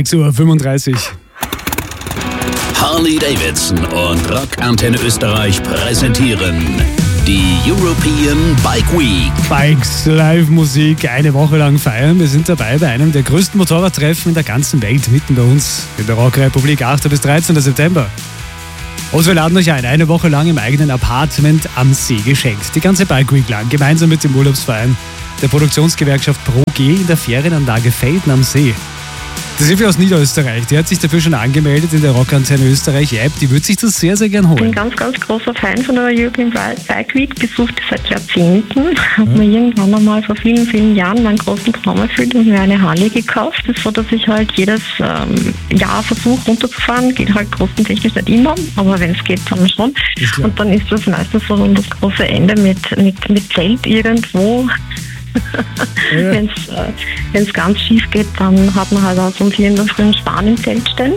6:35 Uhr. Harley Davidson und Rockantenne Österreich präsentieren die European Bike Week. Bikes, Live-Musik, eine Woche lang feiern. Wir sind dabei bei einem der größten Motorradtreffen in der ganzen Welt, mitten bei uns in der Rockrepublik, 8. bis 13. September. Und wir laden euch ein, eine Woche lang im eigenen Apartment am See geschenkt. Die ganze Bike Week lang, gemeinsam mit dem Urlaubsverein der Produktionsgewerkschaft ProG in der Ferienanlage Velten am See. Die Silvia aus Niederösterreich, die hat sich dafür schon angemeldet in der Rockantenne Österreich App. Die würde sich das sehr, sehr gern holen. Ich bin ganz, ganz großer Fan von der European Bike Week, besucht die seit Jahrzehnten. Habe mir irgendwann einmal vor vielen, vielen Jahren meinen großen Traum erfüllt und mir eine Harley gekauft. Das ist so, dass ich halt jedes Jahr versuche runterzufahren. Geht halt kostentechnisch nicht immer, aber wenn es geht, dann schon. Und dann ist das meistens so das große Ende mit Zelt irgendwo. Ja. Wenn es ganz schief geht, dann hat man halt auch um 4 in der Früh einen Span im Zelt stehen.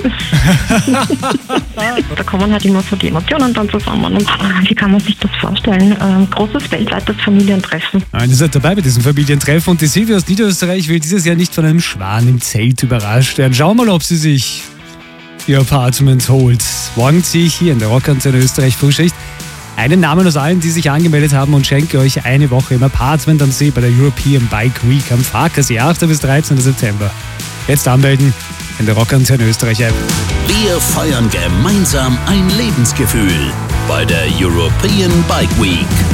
Da kommen halt immer so die Emotionen dann zusammen. Und wie kann man sich das vorstellen? Großes weltweites Familientreffen. Ihr seid dabei bei diesem Familientreffen und die Silvia aus Niederösterreich will dieses Jahr nicht von einem Schwan im Zelt überrascht werden. Schauen wir mal, ob sie sich ihr Apartment holt. Morgen ziehe ich hier in der Rockantenne Österreich Frühschicht einen Namen aus allen, die sich angemeldet haben und schenke euch eine Woche im Apartment am See bei der European Bike Week am Farkasee, 8. bis 13. September. Jetzt anmelden in der Rockantenne Österreich App. Wir feiern gemeinsam ein Lebensgefühl bei der European Bike Week.